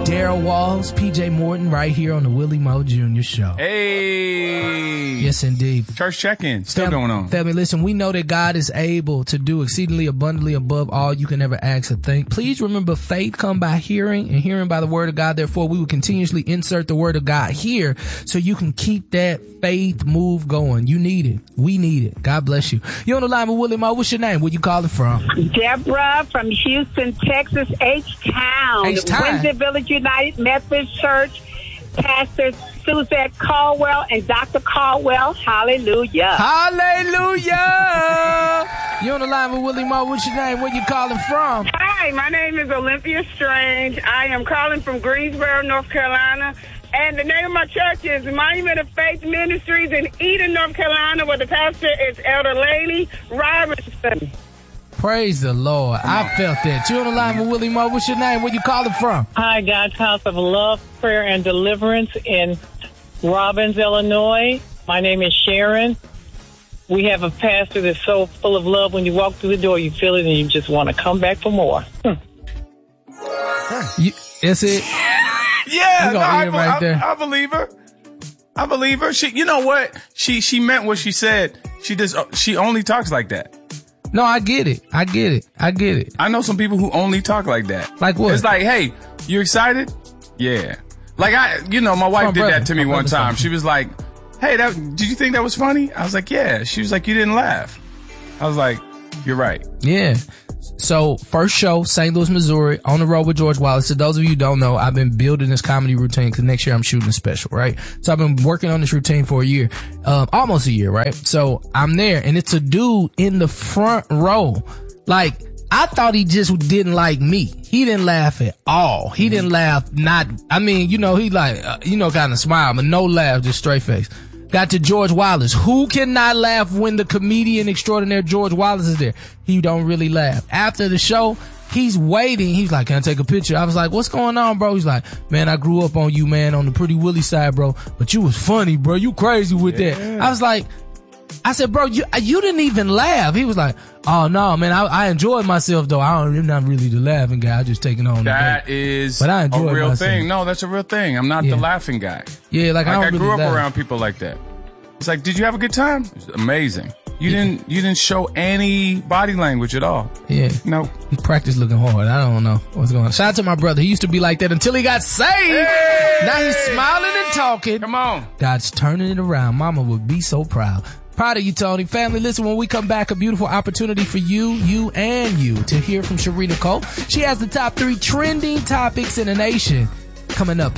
Daryl Walls, PJ Morton, right here on the Willie Moe Jr. Show. Hey. Yes, indeed. Church check-in. Still going on. Family, listen, we know that God is able to do exceedingly abundantly above all you can ever ask or think. Please remember, faith come by hearing and hearing by the word of God. Therefore, we will continuously insert the word of God here so you can keep that faith move going. You need it. We need it. God bless you. You're on the line with Willie Moe. What's your name? Where you calling from? Deborah from Houston, Texas, H-Town. H-Town. Wednesday Village United Methodist Church. Pastor Suzette Caldwell and Dr. Caldwell. Hallelujah. Hallelujah. You're on the line with Willie Moe. What's your name? Where you calling from? Hi, my name is Olympia Strange. I am calling from Greensboro, North Carolina. And the name of my church is Monument of Faith Ministries in Eden, North Carolina, where the pastor is Elder Laney Robertson. Praise the Lord. I felt that. You're on the line with Willie Moe. What's your name? Where you calling from? Hi, God's House of Love, Prayer, and Deliverance in Robbins, Illinois. My name is Sharon. We have a pastor that's so full of love. When you walk through the door, you feel it and you just want to come back for more. That's it? Yeah, no, I believe her. I believe her. She, you know what? She meant what she said. She only talks like that. No, I get it. I know some people who only talk like that. Like what? It's like, hey, you excited? Yeah. Like my wife did that to me one time. She was like, hey, did you think that was funny? I was like, yeah. She was like, you didn't laugh. I was like, you're right. Yeah. So, first show, St. Louis, Missouri, on the road with George Wallace. To those of you who don't know, I've been building this comedy routine because next year I'm shooting a special, right? So I've been working on this routine for a year, almost a year, right? So I'm there and it's a dude in the front row. Like, I thought he just didn't like me. He didn't laugh at all. He didn't laugh, he like, kind of smile, but no laugh, just straight face. Got to George Wallace. Who cannot laugh when the comedian extraordinaire George Wallace is there? He don't really laugh. After the show, he's waiting. He's like, can I take a picture? I was like, what's going on, bro? He's like, man, I grew up on you, man, on the Pretty Willie side, bro. But you was funny, bro. You crazy with that. I said, bro, you didn't even laugh. He was like, oh, no, man, I enjoyed myself, though. I'm not really the laughing guy. I just taking on that is but I enjoyed a real myself. thing. No, that's a real thing. I'm not the laughing guy. Yeah, I grew up around people like that. It's like, did you have a good time? It's amazing. You didn't show any body language at all. Yeah. No. He practiced looking hard. I don't know what's going on. Shout out to my brother. He used to be like that until he got saved. Hey! Now he's smiling and talking. Come on. God's turning it around. Mama would be so proud. Proud of you, Tony. Family, listen, when we come back, a beautiful opportunity for you to hear from Sharita Cole. She has the top 3 trending topics in the nation coming up.